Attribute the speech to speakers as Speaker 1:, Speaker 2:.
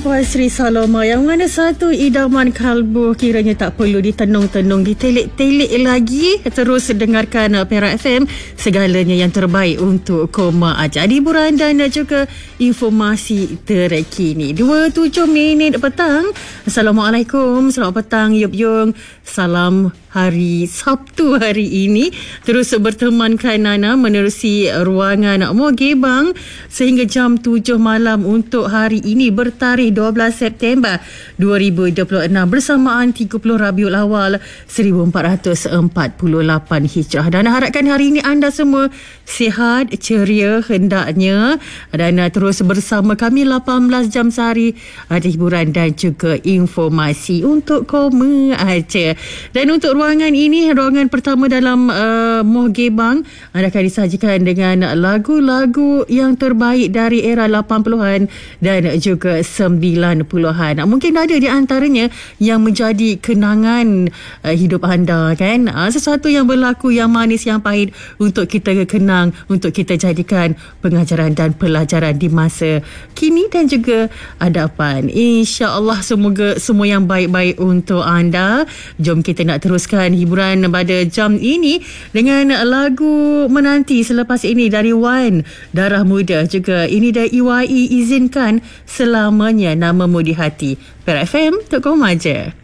Speaker 1: Puan Sri Saloma, yang mana satu idaman kalbu kiranya tak perlu ditenung-tenung, ditelik-telik lagi. Terus dengarkan Perak FM, segalanya yang terbaik untuk koma aja, hiburan dan juga informasi terkini. 27 minit petang. Assalamualaikum, selamat petang Yup Yung. Salam hari Sabtu hari ini. Terus bertemankan Nana menerusi ruangan Mogebang sehingga jam 7 malam untuk hari ini bertarikh 12 September 2026 bersamaan 30 Rabiul Awal 1448 Hijrah. Dan harapkan hari ini anda semua sihat, ceria hendaknya, dan terus bersama kami 18 jam sehari, ada hiburan dan juga informasi untuk koma aja. Dan untuk ruangan ini, ruangan pertama dalam Mogebang, anda akan disajikan dengan lagu-lagu yang terbaik dari era 80-an dan juga 90-an. Mungkin ada di antaranya yang menjadi kenangan hidup anda, kan? Sesuatu yang berlaku, yang manis, yang pahit, untuk kita kenang, untuk kita jadikan pengajaran dan pelajaran di masa kini dan juga hadapan. InsyaAllah semoga semua yang baik-baik untuk anda. Jom kita nak teruskan hiburan pada jam ini dengan lagu menanti selepas ini dari Wan, Darah Muda. Juga ini dari EYE, Izinkan Selamanya Namamu di Hati. Perak FM, Tok Koma je.